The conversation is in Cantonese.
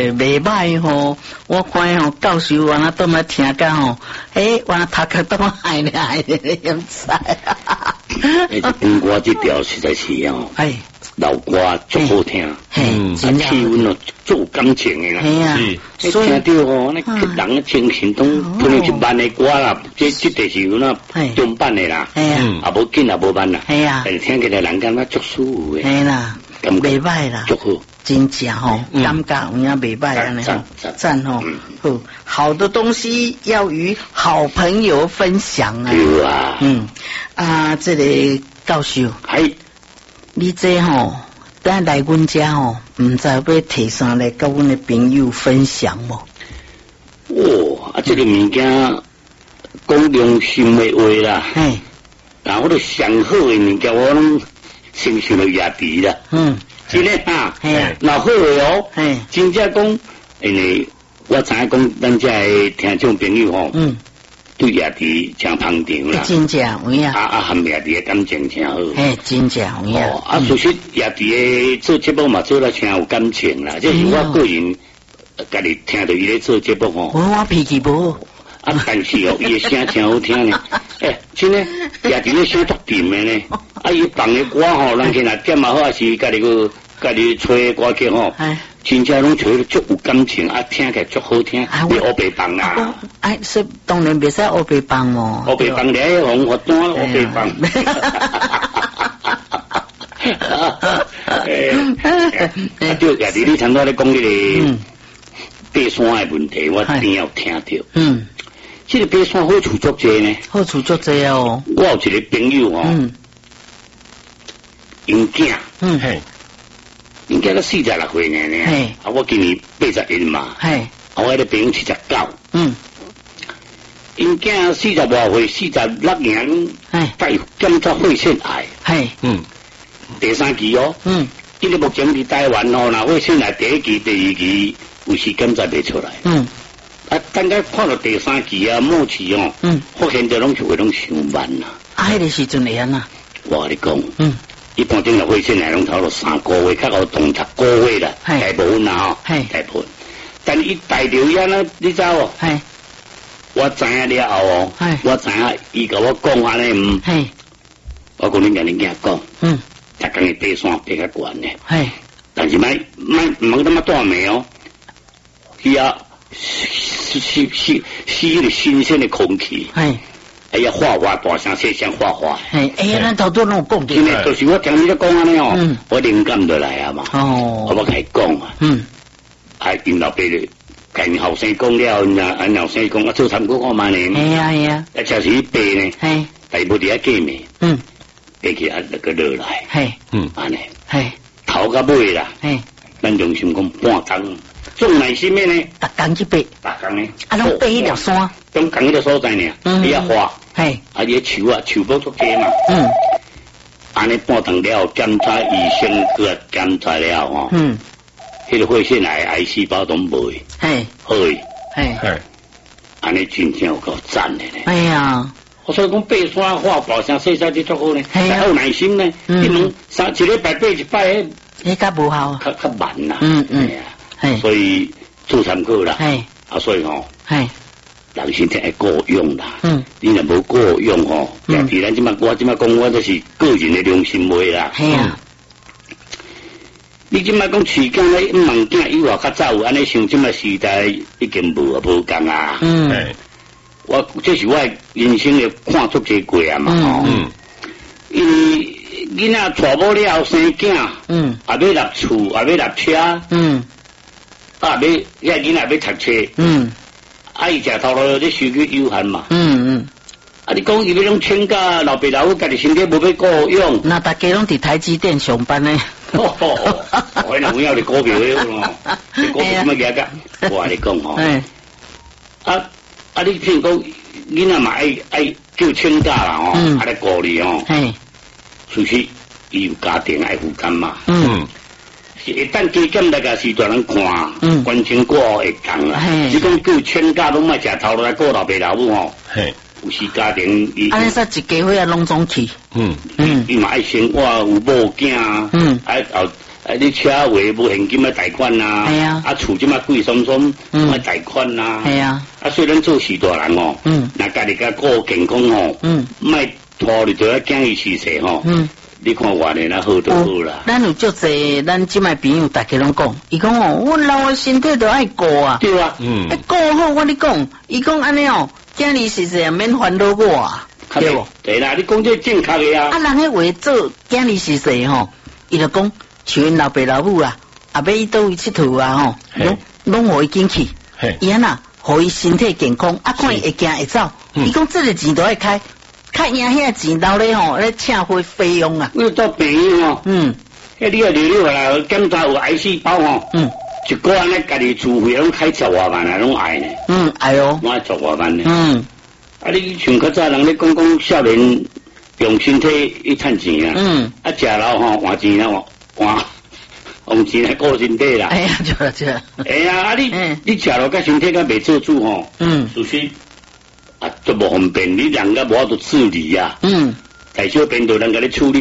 袂歹吼，我看吼教授完了都没听讲吼，完了头壳都害咧害咧，唔知。 中国这条实在是哦，老歌足好听，气氛哦足有感情的啦。 系啊， 所以听到哦，那人的精神都可能一万的歌啦，这第是有那中版的啦，啊无紧啊无慢啦， 系啊， 听起来人感觉足舒服的， 系啦，袂歹啦， 足好。 真正吼，感觉有影袂歹安尼吼，赞吼，好的东西要与好朋友分享啊。 对啊， 这个教授，你这吼，等来阮家吼，唔知要提上来跟阮的朋友分享无？ 这个物件讲良心的话啦，然后我都上好的物件，我拢先想到亚迪啦。真的啊，那好的哦，真正讲，因为我知影讲，咱这的听众朋友吼，对亚迪真捧场啦， 真正有影， 含亚迪的感情真好， 真正有影。 其实亚迪的做节目嘛，做得真有感情啦，这是我个人家己听到伊咧做节目吼， 我脾气无好。 但是哦，伊的声真好听呢。真的，亚迪的声足甜的呢。伊放的歌吼，人去若点嘛好，还是家己吹的歌曲吼，真正拢吹得足有感情，听起来足好听。你黑白放啦， 是当然袂使黑白放哦。 黑白放咧，红发单黑白放。对，亚迪你参多咧讲迄个爬山的问题，我一定要听到。这个爬山好处足济呢， 好处足济哦。 我有一个朋友哦，因囝，因囝才46岁呢，我今年81嘛，我迄个朋友79，因囝40多岁，46年，检查肺腺癌，第3期哦，因为目前伫台湾哦，那肺腺癌第1期、第2期有时检查袂出来，等下看到第3期啊，末期哦，发现着拢是会拢上慢啦。 迄个时阵会安那？ 我跟你讲，一般正常肺腺癌拢差不多3个月，较好动6个月啦，大部分啦吼，大部分。但伊大条烟呢，你知无？我知影了后哦，我知影伊甲我讲安尼，我讲你甲你囝讲，逐工去爬山爬较悬呢，但是莫那么大暝哦，伊啊。吸那个新鲜的空气，要画画大声细声画画， 咱头拄拢讲真的，就是我听你咧讲安尼哦，我灵感就来啊嘛，我甲伊讲啊，因老爸咧，甲因后生讲了，因后生讲做参考看嘛呢，就是去爬呢，但无伫遐见面，爬起那个落来，安尼，头到尾啦，咱用心讲半工。种耐心的呢， 逐工去爬， 逐工呢， 拢爬迄条山， 中间迄个所在呢，你要花，你的树木足低嘛，安尼半顿了后，检查医生个检查了吼，迄个肺腺癌细胞都无，好诶，安尼真正有够赞的呢。 哎呀， 我所以讲爬山画大声细声就足好呢，有耐心呢，你能一礼拜爬一摆， 迄较无效， 较慢啦，所以做参考啦，所以吼，人身体要顾用啦，你若无顾用吼，但是咱我即摆讲，我这是个人的良心话啦。你即摆讲饲囝咧，问囝以外较早有安尼想，即摆时代已经无共啊。我这是我人生的看足济过啊嘛吼。因为囡仔娶某了后生囝，也要入厝，也要入车，要遐囡仔要读册，伊食头路咧收入有限嘛，你讲伊要拢请假，老爸老母家己身体无要顾用， 那大家拢伫台积电上班呢。 我那有你股票咧咯，你股票乜嘢噶？我你讲吼，你譬如讲囡仔嘛爱叫请假啦吼，来顾你哦，其实伊有家庭爱负担嘛，一旦加减来个是大人看，关心过会讲啦。你讲叫请假拢莫食头路来顾老爸老母吼，有时家庭伊， 安尼说一家伙啊拢总去， 伊嘛爱生活有某囝， 你车位无现金要贷款呐， 系啊， 厝即马贵松松，要贷款呐， 系啊， 虽然做事大人哦，那家己个顾健康哦，卖拖你就要讲伊事实吼，你看外面那好都好啦。 咱有足济，咱即卖朋友大家拢讲，伊讲哦，阮老的身体都爱顾啊， 对啊， 顾好我你讲，伊讲安尼哦，今日事实也免烦恼我啊，对不？ 对啦，你讲这正确的啊。 啊，人迄话做今日事实吼，伊就讲像因老爸老母啊，也要伊倒位佚佗啊吼，拢互伊进去，伊安那，互伊身体健康，啊，看伊会行会走，伊讲这个钱都爱开。看赢遐钱到咧吼，咧请回费用啊！ 你做朋友哦，迄你啊溜来检查有癌细胞吼，一个安尼家己自费拢开10外万啊，拢爱呢。 爱哦， 我10外万呢。啊，你像较早人咧讲少年用身体去趁钱啊，食老吼换钱啊换用钱来顾身体啦。 哎呀，对啦。 哎呀，你食落甲身体甲袂做主吼，属实。都无方便，你人家无法度处理啊。大小便都人家咧处理。